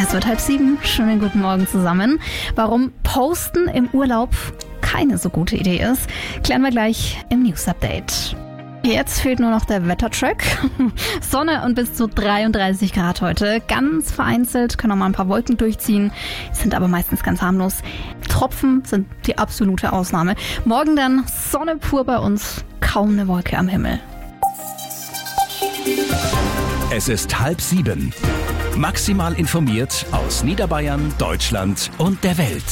Es wird 6:30. Schönen guten Morgen zusammen. Warum Posten im Urlaub keine so gute Idee ist, klären wir gleich im News Update. Jetzt fehlt nur noch der Wettertrack. Sonne und bis zu 33 Grad heute. Ganz vereinzelt können auch mal ein paar Wolken durchziehen, sind aber meistens ganz harmlos. Tropfen sind die absolute Ausnahme. Morgen dann Sonne pur bei uns, kaum eine Wolke am Himmel. Es ist 6:30. Maximal informiert aus Niederbayern, Deutschland und der Welt.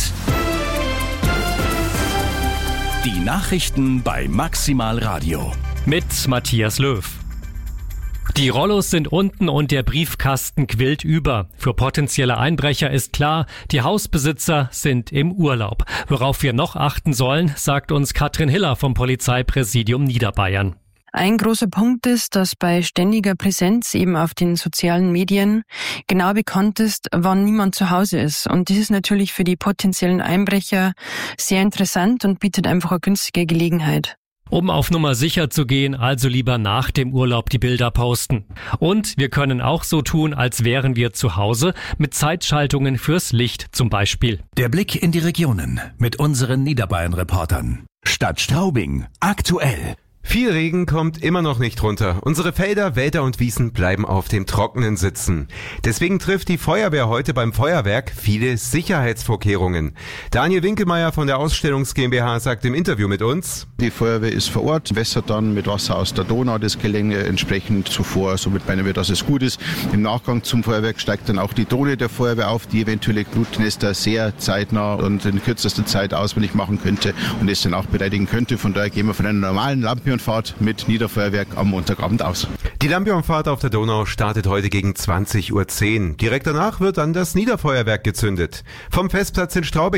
Die Nachrichten bei Maximal Radio. Mit Matthias Löw. Die Rollos sind unten und der Briefkasten quillt über. Für potenzielle Einbrecher ist klar, die Hausbesitzer sind im Urlaub. Worauf wir noch achten sollen, sagt uns Katrin Hiller vom Polizeipräsidium Niederbayern. Ein großer Punkt ist, dass bei ständiger Präsenz eben auf den sozialen Medien genau bekannt ist, wann niemand zu Hause ist. Und das ist natürlich für die potenziellen Einbrecher sehr interessant und bietet einfach eine günstige Gelegenheit. Um auf Nummer sicher zu gehen, also lieber nach dem Urlaub die Bilder posten. Und wir können auch so tun, als wären wir zu Hause, mit Zeitschaltungen fürs Licht zum Beispiel. Der Blick in die Regionen mit unseren Niederbayern-Reportern. Stadt Straubing, aktuell. Viel Regen kommt immer noch nicht runter. Unsere Felder, Wälder und Wiesen bleiben auf dem Trockenen sitzen. Deswegen trifft die Feuerwehr heute beim Feuerwerk viele Sicherheitsvorkehrungen. Daniel Winkelmeier von der Ausstellungs GmbH sagt im Interview mit uns: Die Feuerwehr ist vor Ort, wässert dann mit Wasser aus der Donau das Gelände entsprechend zuvor. Somit meinen wir, dass es gut ist. Im Nachgang zum Feuerwerk steigt dann auch die Drohne der Feuerwehr auf, die eventuelle Glutnester sehr zeitnah und in kürzester Zeit auswendig machen könnte und es dann auch bereitigen könnte. Von daher gehen wir von einer normalen Lampenfahrt mit Niederfeuerwerk am Montagabend aus. Die Lampion-Fahrt auf der Donau startet heute gegen 20:10 Uhr. Direkt danach wird dann das Niederfeuerwerk gezündet. Vom Festplatz in Straubing